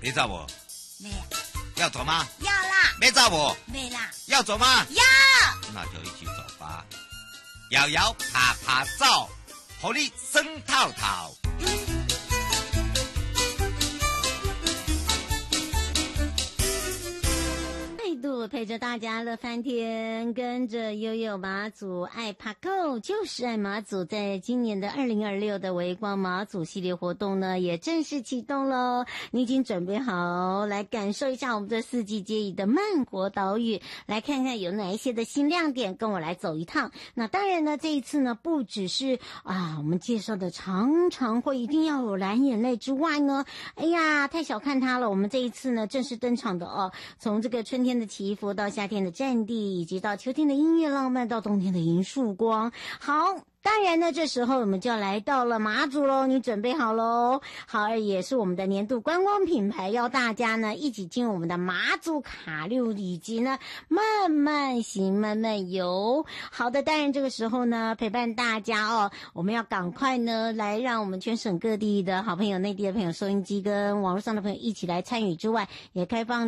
你走不？ 没啦。 要走吗？ 要啦。 没走不？ 没啦。 要走吗？ 要。 那就一起走吧。摇摇爬爬走，互你酸透透。 陪着大家乐翻天，跟着悠悠马祖爱爬够，就是爱马祖。在今年的2026的微光马祖系列活动呢，也正式启动喽。你已经准备好来感受一下我们的四季皆宜的慢活岛屿，来看看有哪一些的新亮点，跟我来走一趟。那当然呢，这一次呢，不只是我们介绍的常常会一定要有蓝眼泪之外呢，哎呀，太小看它了。我们这一次呢，正式登场的从这个春天的祈福到夏天的战地，以及到秋天的音乐浪漫，到冬天的银树光。好，当然呢，这时候我们就要来到了马祖喽，你准备好喽？好，也是我们的年度观光品牌，邀大家呢一起进入我们的马祖卡路，以及呢慢慢行慢慢游。好的，当然这个时候呢陪伴大家我们要赶快呢来让我们全省各地的好朋友、内地的朋友、收音机跟网络上的朋友一起来参与之外，也开放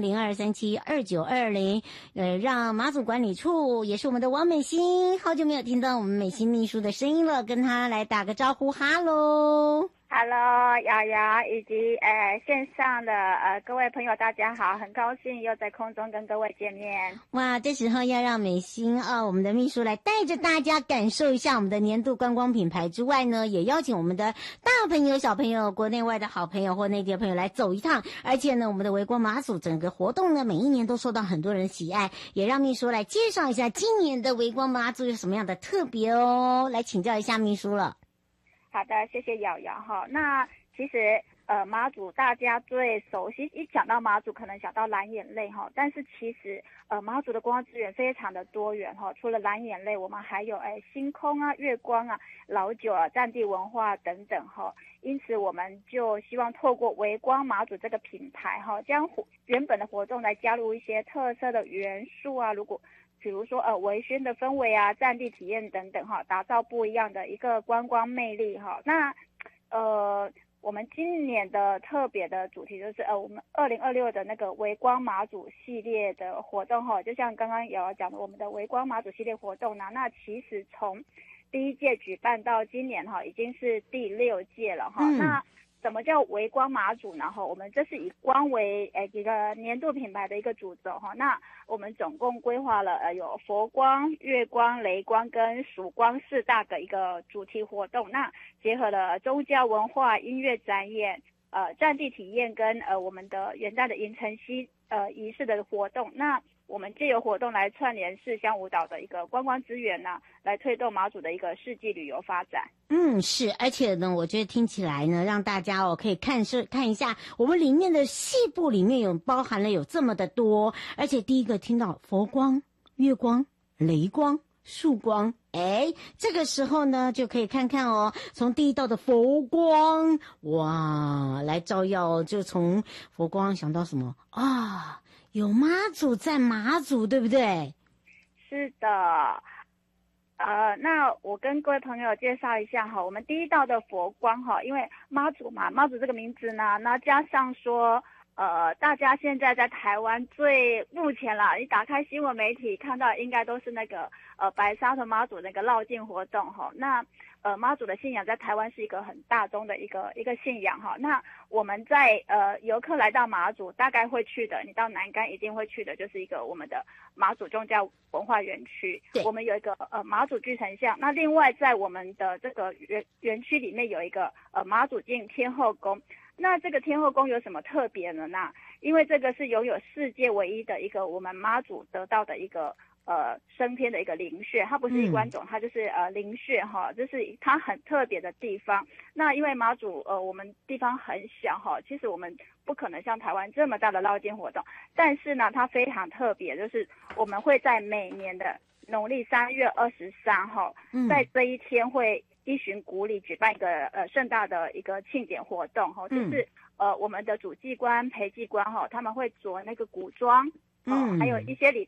02372920，让马祖管理处也是我们的王美心，好久没有听到我们美心秘书的声音了，跟他来打个招呼，哈喽。 Hello， 瑶瑶以及线上的各位朋友，大家好，很高兴又在空中跟各位见面。 哇，这时候要让美心我们的秘书来带着大家感受一下我们的年度观光品牌之外呢，也邀请我们的大朋友、小朋友、国内外的好朋友或内地的朋友来走一趟。而且呢，我们的微光马祖整个活动呢，每一年都受到很多人喜爱，也让秘书来介绍一下今年的微光马祖有什么样的特别哦，来请教一下秘书了。 好的，谢谢瑶瑶哈。那其实马祖大家最熟悉，一讲到马祖可能想到蓝眼泪哈，但是其实马祖的观光资源非常的多元哈，除了蓝眼泪，我们还有星空啊、月光啊、老酒啊、战地文化等等哈。因此我们就希望透过微光马祖这个品牌哈，将原本的活动来加入一些特色的元素啊，比如说微醺的氛围啊、战地体验等等哈，打造不一样的一个观光魅力哈。那我们今年的特别的主题就是我们2026的那个微光马祖系列的活动哈，就像刚刚瑶瑶讲的，我们的微光马祖系列活动呢，那其实从第一届举办到今年哈，已经是第6届了哈。那什么叫微光马祖呢？我们这是以光为一个年度品牌的一个主轴哈。那我们总共规划了有佛光、月光、雷光跟曙光4大个一个主题活动。那结合了宗教文化、音乐展演、战地体验跟我们的元旦的迎晨曦仪式的活动。那我们借由活动来串联四乡五岛的一个观光资源呢，来推动马祖的一个世纪旅游发展。 是，而且呢，我觉得听起来呢，让大家可以看一下我们里面的细部里面包含了有这么的多，而且第一个听到佛光、月光、雷光、曙光，这个时候呢就可以看看从第一道的佛光，哇，来照耀，就从佛光想到什么啊？有妈祖在马祖，对不对？ 是的。那我跟各位朋友介绍一下哈，我们第一道的佛光哈，因为妈祖嘛，妈祖这个名字呢，那加上说大家现在在台湾目前啦，你打开新闻媒体看到应该都是那个白沙屯妈祖那个绕境活动哈。那妈祖的信仰在台湾是一个很大宗的一个信仰哈。那我们在游客来到马祖大概会去的，你到南竿一定会去的，就是一个我们的马祖宗教文化园区。我们有一个马祖巨神像。那另外在我们的这个园区里面有一个马祖境天后宫。那这个天后宫有什么特别呢？那因为这个是拥有世界唯一的一个我们马祖得到的一个升天的一个灵穴，它不是一关种，它就是灵穴哈，这是它很特别的地方。那因为马祖我们地方很小哈，其实我们不可能像台湾这么大的绕境活动，但是呢它非常特别，就是我们会在每年的农历3月23号，在这一天会依循古礼举办一个盛大的一个庆典活动哈，就是我们的主祭官、陪祭官哈，他们会着那个古装。还有一些